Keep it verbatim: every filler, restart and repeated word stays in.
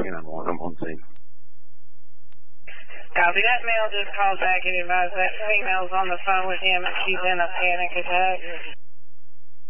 twenty nine one. I'm on scene. Copy. That male just called back and advised that female's on the phone with him and she's in a panic attack.